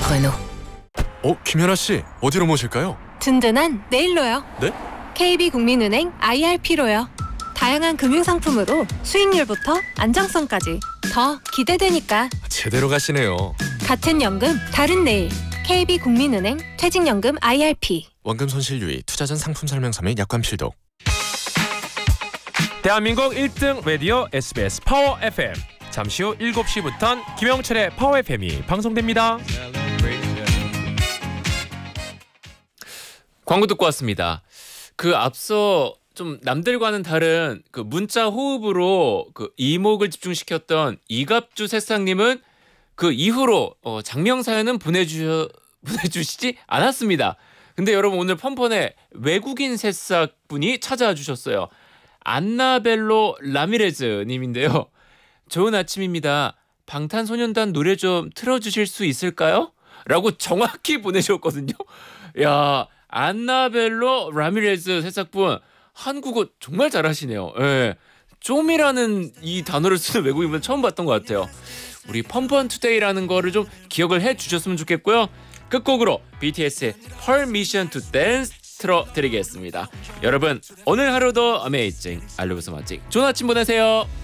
Renault. 김연아 씨, 어디로 모실까요? 든든한 내일로요. 네? KB국민은행 IRP로요. 다양한 금융상품으로 수익률부터 안정성까지 더 기대되니까. 제대로 가시네요. 같은 연금 다른 내일. KB국민은행 퇴직연금 IRP. 원금 손실 유의, 투자 전 상품 설명서 및 약관 필독. 대한민국 1등 라디오 SBS 파워 FM. 잠시 후 7시부터는 김영철의 파워 FM이 방송됩니다. 광고 듣고 왔습니다. 앞서 좀 남들과는 다른 문자 호흡으로 이목을 집중시켰던 이갑주 새싹님은 이후로 장명 사연은 보내주시지 않았습니다. 근데 여러분, 오늘 펀펀에 외국인 새싹분이 찾아와 주셨어요. 안나벨로 라미레즈 님인데요. 좋은 아침입니다. 방탄소년단 노래 좀 틀어주실 수 있을까요? 라고 정확히 보내셨거든요. 야, 안나벨로 라미레즈 새싹분, 한국어 정말 잘하시네요. 예. 좀이라는 이 단어를 쓰는 외국인분 처음 봤던 것 같아요. 우리 펀펀투데이라는 거를 좀 기억을 해주셨으면 좋겠고요. 끝곡으로 BTS의 Permission to Dance 틀어드리겠습니다. 여러분, 오늘 하루도 어메이징 알루브스 맛직 좋은 아침 보내세요.